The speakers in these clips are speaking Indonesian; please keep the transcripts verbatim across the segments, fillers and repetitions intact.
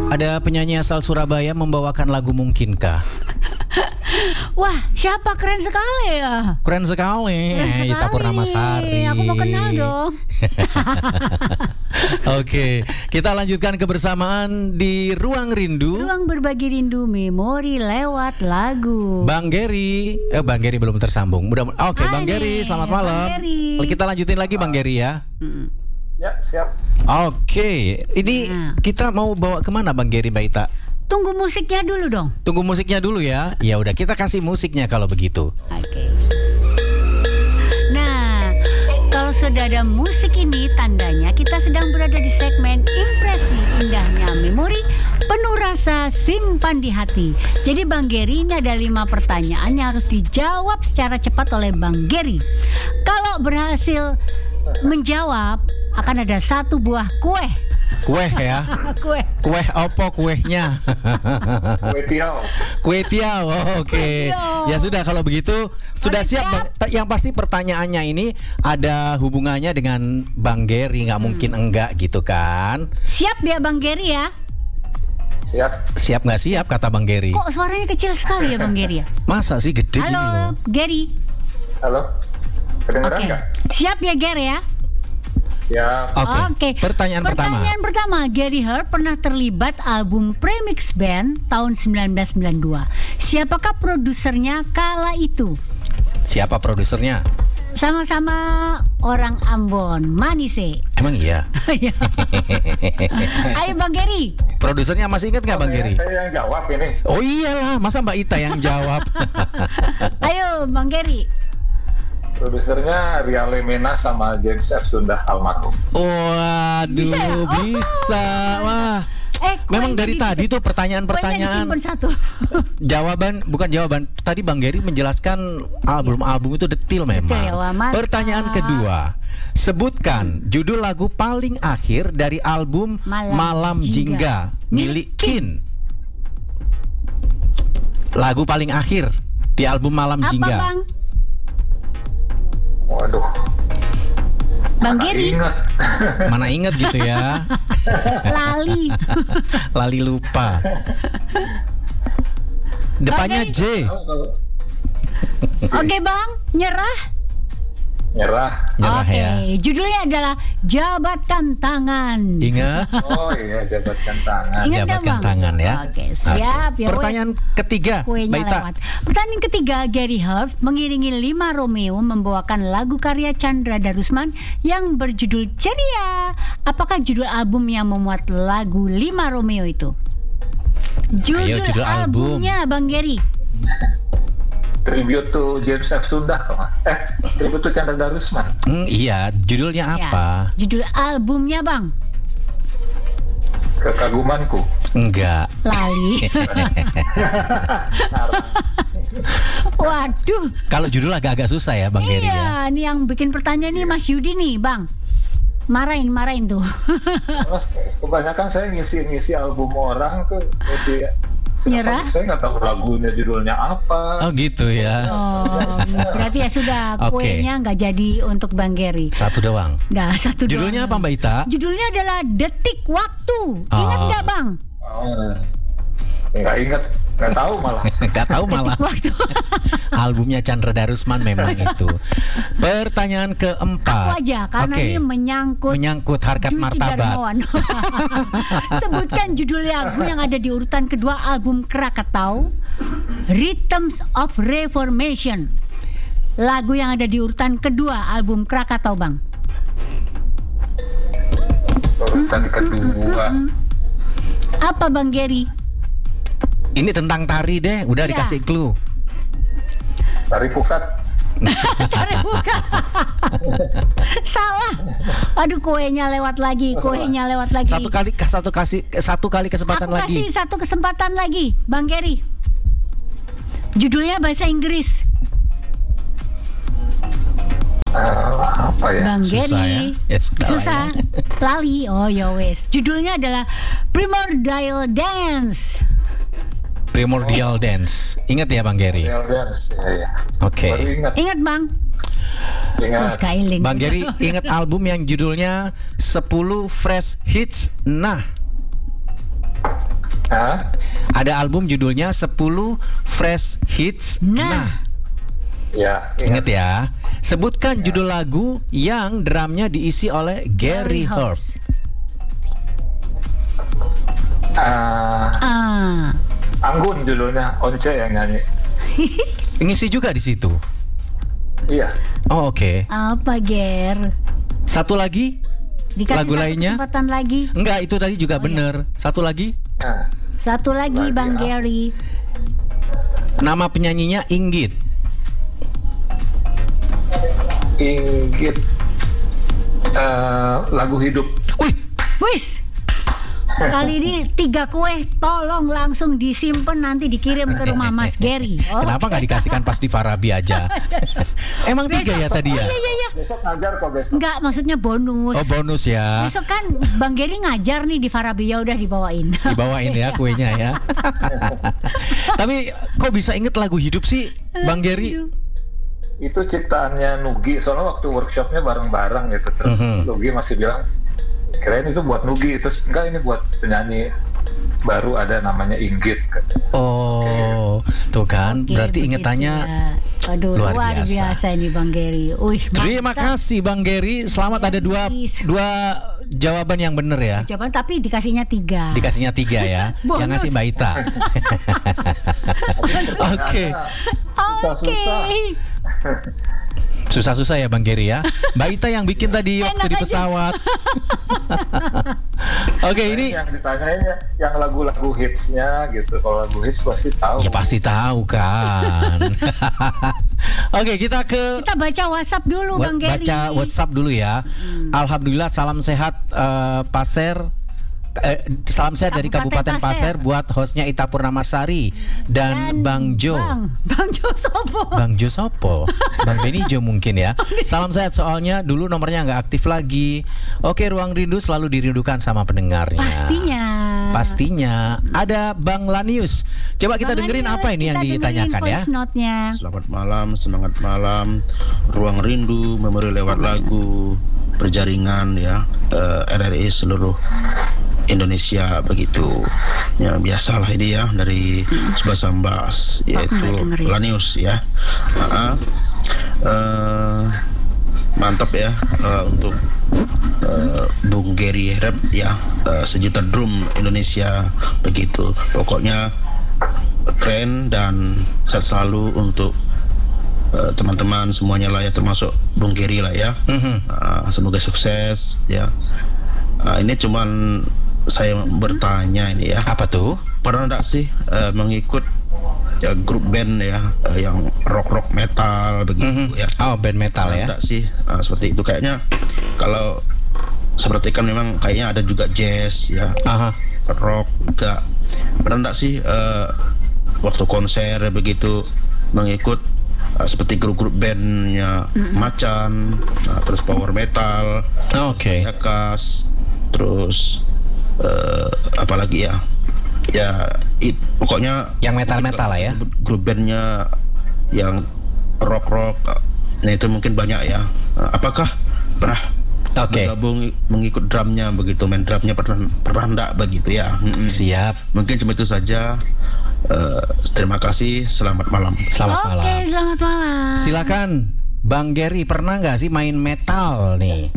Ada penyanyi asal Surabaya membawakan lagu Mungkinkah? Wah, siapa? Keren sekali ya. Keren sekali, Keren Ita sekali. Purnamasari. Aku mau kenal dong. Oke, kita lanjutkan kebersamaan di Ruang Rindu. Ruang berbagi rindu memori lewat lagu. Bang Geri, eh Bang Geri belum tersambung. Mudah, oke, Hai Bang Geri, nih, selamat Bang malam. Geri. Kita lanjutin lagi Bang Geri ya. Mm. Ya, siap. Oke, ini Nah. kita mau bawa kemana Bang Geri, Mbak Ita? Tunggu musiknya dulu dong. Tunggu musiknya dulu ya. Ya udah, kita kasih musiknya kalau begitu. Oke. Nah, kalau sudah ada musik ini, tandanya kita sedang berada di segmen impresi indahnya memori penuh rasa simpan di hati. Jadi Bang Geri, ini ada lima pertanyaan yang harus dijawab secara cepat oleh Bang Geri. Kalau berhasil menjawab, akan ada satu buah kue. Kue ya. Kue. Kue opo kuehnya? Kue tiaw. Kue tiaw. Oh, oke. Kue tiaw. Ya sudah, kalau begitu sudah Udah siap. siap? Bang. Ta- Yang pasti pertanyaannya ini ada hubungannya dengan Bang Geri, nggak mungkin enggak gitu kan? Siap ya Bang Geri ya? Siap. Siap nggak siap kata Bang Geri? Kok suaranya kecil sekali ya Bang Geri ya? Masa sih gede gini loh? Halo Geri. Halo. Kedengeran Oke. nggak? Siap ya Geri ya? Ya. Oke. Oke. Pertanyaan, Pertanyaan pertama, Gary Hart pernah terlibat album Premix Band tahun sembilan belas sembilan puluh dua. Siapakah produsernya kala itu? pertama. Siapa produsernya? Sama-sama orang Ambon, Manise. Emang iya? Ya. Ayo Bang Gary. Produsernya masih ingat nggak Bang Saya- Geri? Saya yang jawab ini. Oh iyalah, masa Mbak Ita yang jawab? Ayo Bang Gary. Produsernya Ria Lemena sama James F. Sundah almarhum. Waduh, Bisa ya? Oh. bisa. Wah. Eh, Memang kuenya dari di- tadi tuh kuenya pertanyaan-pertanyaan, disimpan satu. jawaban bukan jawaban. Tadi Bang Geri menjelaskan album-album itu detil memang. Detil ya, wah, mantap. Pertanyaan kedua, sebutkan judul lagu paling akhir dari album Malam Malam, Jingga Jingga milik Kin. Lagu paling akhir di album Malam Apa Jingga. Bang? Waduh. Bang mana Geri. Ingat. Mana inget gitu ya? Lali. Lali lupa. Depannya Oke. J. Oke Bang, nyerah. Nyerah. Nyerah Oke, ya. judulnya adalah Jabatkan Tangan. Ingat? Oh iya, jabatkan tangan. Ingat nggak, Jabatkan Bang? tangan ya. Oke, siap. Oke. Ya, Pertanyaan ketiga, kuenya Mbak Ita. lewat. Pertanyaan ketiga, Gary Hart mengiringi Lima Romeo membawakan lagu karya Chandra Darusman yang berjudul Ceria. Apakah judul album yang memuat lagu Lima Romeo itu? Judul, judul album. albumnya Bang Gary. Tribute to James F. Sundah. Eh, tribute to Chandra Darusman. Hmm, iya, judulnya apa? Ya, judul albumnya Bang. Kekagumanku. Enggak. Lali. Waduh. Kalau judul agak-agak susah ya, Bang Geri ya. Iya, ini yang bikin pertanyaan nih Mas Yudi nih, Bang. Marahin, marahin tuh. Terus kebanyakan saya ngisi-ngisi album orang tuh ngisi. Nyerah? Saya nggak tahu lagunya judulnya apa. Oh gitu ya. Oh, berarti ya sudah, Oke. kuenya nggak jadi untuk Bang Geri. Satu doang. Nah, satu Judulnya apa doang. Mbak Ita? Judulnya adalah Detik Waktu. Ingat Oh. nggak Bang? Oh, nggak inget, nggak tahu malah. Gak tahu malah. Detik Waktu. Albumnya Chandra Darusman memang itu. Pertanyaan keempat. Aku aja, karena Oke. ini menyangkut Menyangkut harkat Dwiki martabat. Darmawan. Sebutkan judul lagu yang ada di urutan kedua album Krakatau, Rhythms of Reformation. Lagu yang ada di urutan kedua album Krakatau, Bang. Urutan kedua. Apa Bang Geri? Ini tentang tari deh, udah Iya. dikasih clue. Tari Pukat. Tarik buka. Salah. Aduh, kuenya lewat lagi, kuenya lewat lagi. Satu kali satu kasih satu kali kesempatan Aku lagi. kasih satu kesempatan lagi, Bang Geri. Judulnya bahasa Inggris. Ah, apa ya? Bang Susah Geri. ya? Ya, sudah lah Susah. ya. Lali. Oh ya wes. Judulnya adalah Primordial Dance. Primordial Dance. Ingat ya Bang Geri? Real Dance. Ya, ya. Oke. Baru ingat. Ingat Bang? Ingat. Mas Kailing. Bang Geri ingat album yang judulnya sepuluh Fresh Hits. Nah, Hah? Ada album judulnya sepuluh Fresh Hits. Nah. Ya, Ingat ya. Sebutkan judul lagu yang drumnya diisi oleh Gary Holt. Ah, Ah. Anggun judulnya, Once yang nyanyi. Ngisi juga di situ. Iya. Oh, oke. Apa, Ger? Satu lagi? Dikasih Lagu satu lainnya? kesempatan lagi. Enggak, itu tadi juga Oh, bener. Satu lagi? Nah, Satu lagi, Lagi Bang apa? Gary. Nama penyanyinya Inggit. Inggit, eh, lagu hidup. Wih, Wis. Kali ini tiga kue, tolong langsung disimpan nanti dikirim ke rumah Mas Gary. Oh. kenapa nggak dikasihkan pas di Farabi aja? Emang tiga ya tadi ya? Iya, iya, iya. Besok ngajar kok besok. Enggak, maksudnya bonus. Oh, bonus ya. Besok kan Bang Gary ngajar nih di Farabi, ya udah dibawain. Dibawain ya kuenya ya. Tapi kok bisa inget lagu hidup sih, Bang Gary? Itu ciptaannya Nugi, soalnya waktu workshopnya bareng-bareng gitu. Terus Mhm. Nugi masih bilang, kirain itu buat Nugi. Terus enggak, ini buat penyanyi baru ada namanya Inggit. Oh, tuh kan. Oke, Berarti begitu ingetannya ya. Aduh, luar luar, biasa. biasa. ini Bang Gary. Wih, Terima mantap. kasih Bang Gary. Selamat ada dua dua jawaban yang benar ya. Jawaban tapi dikasihnya tiga. Dikasihnya tiga ya. Bonus. Yang ngasih Mbak Ita. Oke. Oke. Susah-susah ya Bang Gary ya. Mbak Ita yang bikin tadi Enak waktu di aja. pesawat. Oke, ini yang ditanyain ya, yang lagu-lagu hitsnya gitu. Kalau lagu hits pasti tahu. ya pasti tahu kan. Oke, kita ke Kita baca WhatsApp dulu, Wa- Bang Gary. baca WhatsApp dulu ya. Alhamdulillah, salam sehat eh, Pasir. Eh, salam sehat dari Kabupaten Kabupaten Pasir Pasir. buat hostnya Ita Purnamasari dan, Bang Jo. Bang, Bang Jo sopo? Bang Jo sopo? Bang Beni Jo mungkin ya. Salam sehat, soalnya dulu nomornya nggak aktif lagi. Oke, Ruang Rindu selalu dirindukan sama pendengarnya. Pastinya. Pastinya. Ada Bang Lanius. Coba kita Bang dengerin Lanius, apa ini yang kita dengerin ditanyakan ya. voice note-nya. Selamat malam, semangat malam. Ruang Rindu, memori lewat lagu, berjaringan ya, eh, R R I seluruh Indonesia begitu. Ya biasalah ini ya dari Subas Sambas, yaitu nggak dengerin. Lanius ya. Ah, eh, mantap ya eh, untuk eh, Bung Gary Rap ya, eh, sejuta drum Indonesia begitu. Pokoknya keren dan sehat selalu untuk uh, teman-teman semuanya lah ya, termasuk Bung Gary lah ya. Mhm. Uh, semoga sukses ya. Uh, ini cuman saya bertanya ini ya, Apa tuh? pernah enggak sih uh, mengikut ya grup band ya uh, yang rock rock metal begitu Mhm. ya? Oh, band metal Pernah ya. enggak sih uh, seperti itu? Kayaknya kalau seperti kan memang kayaknya ada juga jazz ya, Aha. rock juga. Pernah enggak sih uh, waktu konser begitu mengikut uh, seperti grup-grup bandnya Macan, uh, terus power metal, Oke. Yakas, terus uh, apalagi ya, ya it, pokoknya Yang metal-metal lah ya. grup bandnya yang rock-rock. Nah itu mungkin banyak ya. Uh, apakah pernah Oke. bergabung mengikut drumnya begitu, main drumnya pernah pernah enggak begitu ya? Mm-mm. Siap. Mungkin cuma itu saja. Uh, terima kasih. Selamat malam. Selamat Oke, malam. selamat malam. Silakan Bang Gary, pernah nggak sih main metal nih?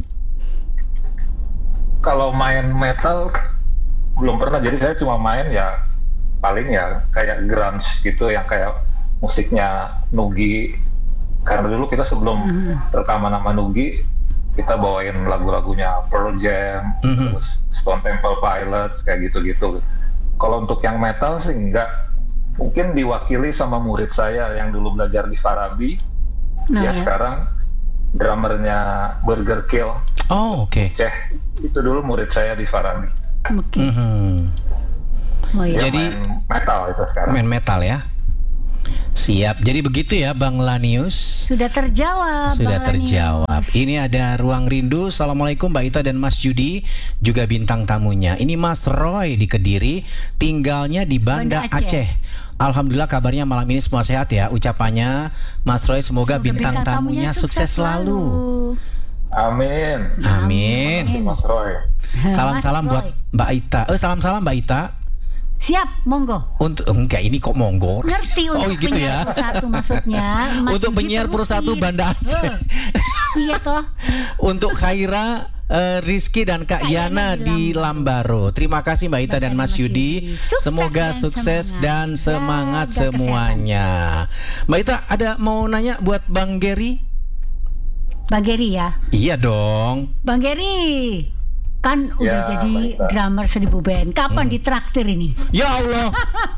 Kalau main metal belum pernah, jadi saya cuma main ya paling ya kayak grunge gitu, yang kayak musiknya Nugi. Karena dulu kita sebelum rekaman nama Nugi, kita bawain lagu-lagunya Pearl Jam, Mhm. terus Stone Temple Pilots, kayak gitu-gitu. Kalau untuk yang metal sih enggak, mungkin diwakili sama murid saya yang dulu belajar di Farabi. Nah, Ya ya. sekarang drummernya Burger Kill, Oh, oke. Ceh, itu dulu murid saya di Farabi. Oke. Mhm. Oh ya. Dia Jadi- main metal itu sekarang. Main metal ya. Siap. Jadi begitu ya Bang Lanius. Sudah terjawab. Sudah Bang Lanius. terjawab. Ini ada Ruang Rindu. Assalamualaikum Mbak Ita dan Mas Judi, juga bintang tamunya. Ini Mas Roy di Kediri, tinggalnya di Banda, Banda Aceh. Aceh. Alhamdulillah kabarnya malam ini semua sehat ya. Ucapannya Mas Roy, semoga, Semoga bintang, tamunya sukses selalu. Amin. Amin. Amin. Mas Roy. Salam-salam Mas buat Roy. Mbak Ita. Eh salam-salam Mbak Ita. Siap, monggo. Untuk enggak ini kok monggo. Ngerti untuk Oh, gitu penyiar ya. Pro satu maksudnya. Mas Untuk Yudi penyiar Pro terusin. satu Banda Aceh. Eh, Iya toh. Untuk Khaira, eh, Rizky dan Kak Kak Yana Yana di di Lambaro. Terima kasih Mbak Ita Mbak dan Ita Mas dan Mas Yudi. Yudi. Sukses Semoga dan sukses semangat. dan semangat Jaga semuanya. Mbak Ita ada mau nanya buat Bang Gary? Bang Gary ya. Iya dong. Bang Gary kan udah Ya, jadi Mbak Ita. drummer seribu band. Kapan Hmm. ditraktir ini? Ya Allah.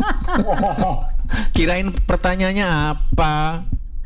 Kirain pertanyaannya apa?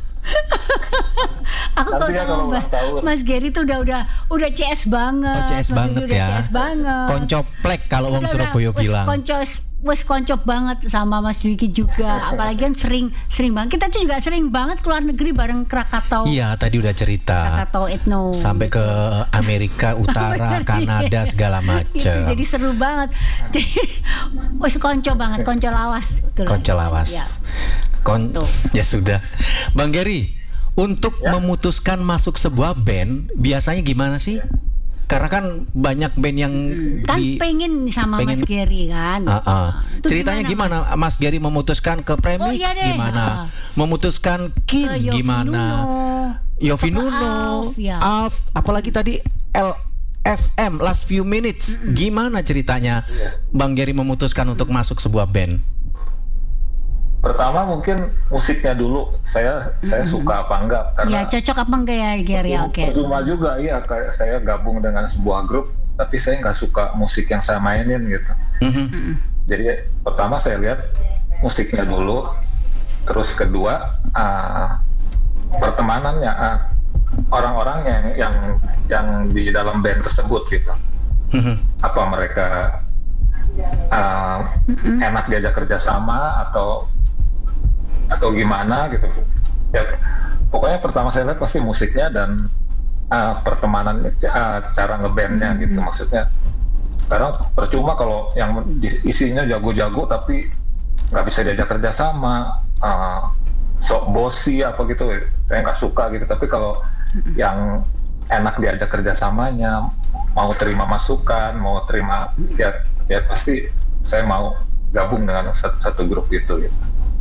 Aku kalau Nanti ya sama kalau Mbak- ulang tahun. Mas Gary tuh udah udah udah C S banget. Oh, C S Mas banget Yudi udah ya. C S banget. Koncoplek kalau wong Udah, Surabaya udah, wes bilang. Konco wes koncop banget sama Mas Dwiki juga. Apalagi kan sering sering banget. Kita tuh juga sering banget keluar negeri bareng Krakatau. Iya, tadi udah cerita. Krakatau Ethno. Sampai ke Amerika Utara, Kanada segala Itu macam. jadi seru banget. Jadi wes konco banget, konco lawas. Itulah. Konco lawas. Ya. Kon Tuh. ya sudah. Bang Gary, untuk memutuskan masuk sebuah band biasanya gimana sih? Karena kan banyak band yang Kan di pengen sama pengen- Mas Gary kan. Ah, ah. Itu Ceritanya gimana? Mas Gary memutuskan ke Premix Oh, iya deh. gimana? Ah. Memutuskan Kin Ke Yofi gimana? Nuno. Yofi Atau ke Nuno, Alf, ya. Alf, apalagi tadi L F M Last Few Minutes. Gimana ceritanya Bang Gary memutuskan untuk masuk sebuah band? Pertama mungkin musiknya dulu, saya saya suka apa enggak, Ya karena cocok apa enggak ya Gary? Ya, Oke. percuma juga ya kayak saya gabung dengan sebuah grup tapi saya nggak suka musik yang saya mainin gitu. Mhm. Jadi pertama saya lihat musiknya dulu, terus kedua uh, pertemanannya, uh, orang-orang yang yang yang di dalam band tersebut gitu. Mhm. Apa mereka uh, enak diajak kerjasama atau atau gimana gitu ya, pokoknya pertama saya lihat pasti musiknya dan uh, pertemanannya, uh, cara ngebandnya gitu. Maksudnya sekarang percuma kalau yang di- isinya jago-jago tapi nggak bisa diajak kerjasama, uh, sok bosi apa gitu, saya nggak suka gitu. Tapi kalau yang enak diajak kerjasamanya, mau terima masukan, mau terima ya ya pasti saya mau gabung dengan satu, satu grup itu gitu.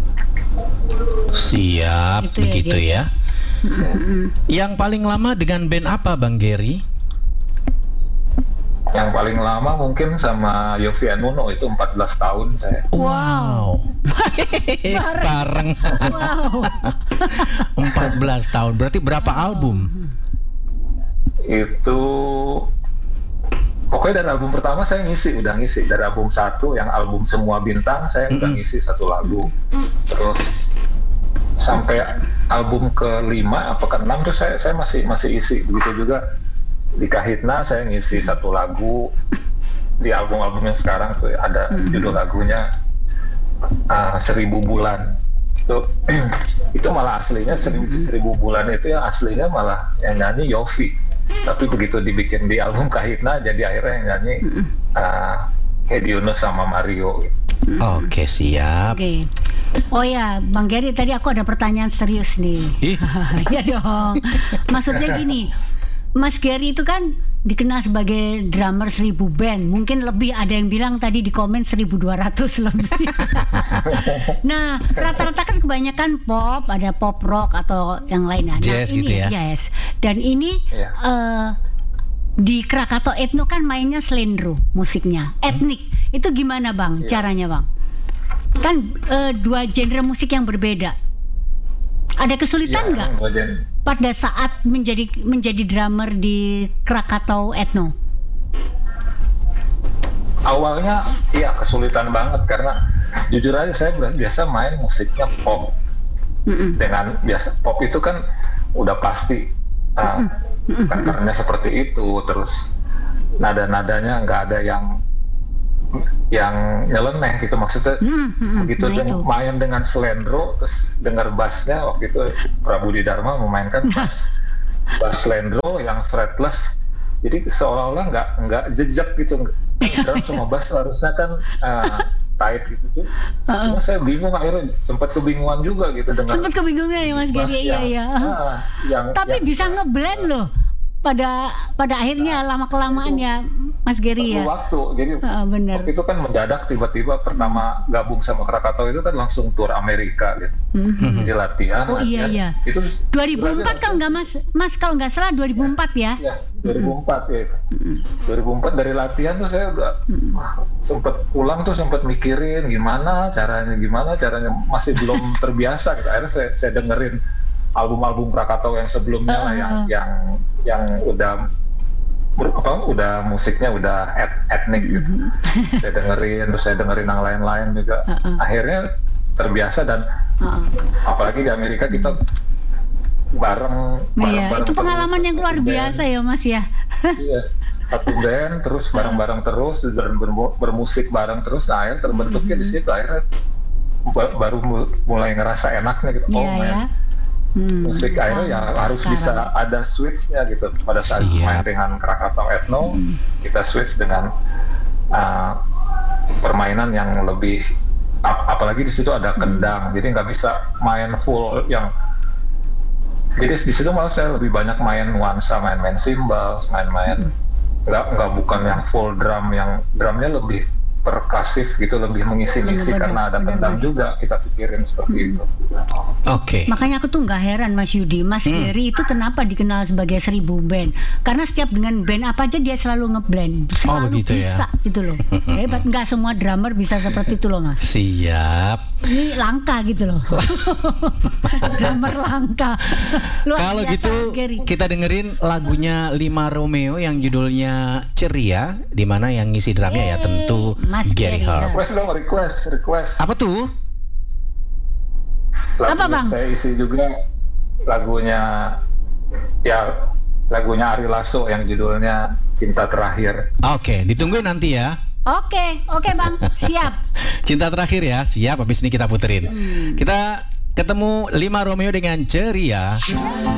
Siap, Gitu ya, begitu Gary. ya. Yang paling lama dengan band apa Bang Gary? Yang paling lama mungkin sama Yofi Nuno, itu empat belas tahun saya. Wow. Bareng. Wow. empat belas tahun. Berarti berapa album? Itu pokoknya dari album pertama saya ngisi, udah ngisi. Dari album satu yang album Semua Bintang saya udah ngisi satu lagu. Terus sampai album kelima apa keenam tuh saya saya masih masih isi. Begitu juga di Kahitna saya ngisi satu lagu. Di album-album yang sekarang tuh ada judul lagunya uh, Seribu Bulan. Itu itu malah aslinya seribu, seribu bulan itu yang aslinya malah yang nyanyi Yofi. Tapi begitu dibikin di album Kahitna jadi akhirnya yang nyanyi uh, Hedi Yunus sama Mario. Oke, siap. Oke. Oh ya, Bang Gary, tadi aku ada pertanyaan serius nih. Ih. Iya dong. Maksudnya gini, Mas Gary itu kan dikenal sebagai drummer seribu band. Mungkin lebih, ada yang bilang tadi di komen seribu dua ratus lebih. Nah, rata-rata kan kebanyakan pop, ada pop rock atau yang lain. Nah, Jazz ini, gitu ya? Yes. Dan ini Iya. eh, di Krakatau Ethno kan mainnya slendro musiknya, etnik. Itu gimana Bang, caranya Bang? Kan eh, dua genre musik yang berbeda. Ada kesulitan nggak Kemudian pada saat menjadi menjadi drummer di Krakatau Ethno? awalnya iya kesulitan banget karena jujur aja saya biasa main musiknya pop. Mm-mm. Dengan biasa pop itu kan udah pasti uh, patternnya seperti itu, terus nada-nadanya nggak ada yang yang nyeleneh gitu, maksudnya Mm-mm. begitu Nah, dia itu. main dengan slendro terus dengar bassnya waktu itu Prabu Dharma memainkan bass bass slendro yang fretless, jadi seolah-olah nggak nggak jejak gitu. Karena semua bass harusnya kan uh, tight gitu tuh. Cuma saya bingung, akhirnya sempat kebingungan juga gitu dengan Sempat kebingungan ya Mas bass Gary, iya yang- iya. ah, yang- Tapi yang- bisa ngeblend loh. pada pada akhirnya lama kelamaan ya Mas Gary Perlu ya. waktu, jadi Ah, benar. waktu itu kan mendadak tiba-tiba pertama gabung sama Krakatau itu kan langsung tur Amerika gitu. Mhm. Jadi latihan, Oh, iya, latihan. iya. Itu dua ribu empat kalau nggak Mas, Mas kalau nggak salah dua ribu empat ya. Ya, dua ribu empat ya. dua ribu empat dari latihan tuh saya udah wah, sempet pulang tuh sempet mikirin gimana caranya, gimana caranya, masih belum terbiasa gitu. Akhirnya saya, saya dengerin album-album Krakatau yang sebelumnya lah, yang Uh-uh. yang yang udah ber- apa udah musiknya udah et- etnik gitu. Saya dengerin, terus saya dengerin yang lain-lain juga. Uh-uh. Akhirnya terbiasa, dan Heeh. apalagi di Amerika kita bareng, Iya, bareng-bareng itu terus, pengalaman yang luar satu band. biasa ya Mas ya. Iya, satu band terus bareng-bareng terus, ber- ber- bermusik bareng terus. Nah, akhirnya terbentuknya di situ, akhirnya ba- baru mu- mulai ngerasa enaknya gitu. Oh, Iya main ya. Hmm, musik akhirnya ya sampai harus bisa sekarang. ada switch-nya gitu. Pada saat Siap. main dengan Krakatau Ethno, kita switch dengan uh, permainan yang lebih ap- apalagi di situ ada kendang, jadi nggak bisa main full yang. Jadi di situ malah saya lebih banyak main nuansa, main-main cymbals, main-main nggak nggak bukan yang full drum, yang drumnya lebih perkasif gitu, lebih mengisi-ngisi Bener-bener, karena ada bener, kendang Mas. juga, kita pikirin seperti itu. Oke. Makanya aku tuh nggak heran Mas Yudi, Mas Hmm. Gary itu kenapa dikenal sebagai seribu band? Karena setiap dengan band apa aja dia selalu ngeblend, selalu begitu ya. bisa gitu loh. Hebat, nggak semua drummer bisa seperti itu loh Mas. Siap. Ini langka gitu loh. Drummer langka. Luar Kalau biasa, gitu Mas Gary. kita dengerin lagunya Lima Romeo yang judulnya Ceria, di mana yang ngisi drumnya ya Yeay, tentu Mas Gary Gary, Hart. Request dong, request, request. Apa tuh? Lagu Apa, yang Bang? saya isi juga lagunya, ya lagunya Ari Lasso yang judulnya Cinta Terakhir. Oke, ditungguin nanti ya. Oke, oke Bang, siap. Cinta terakhir ya, siap. Habis ini kita puterin. Kita ketemu Lima Romeo dengan Ceria.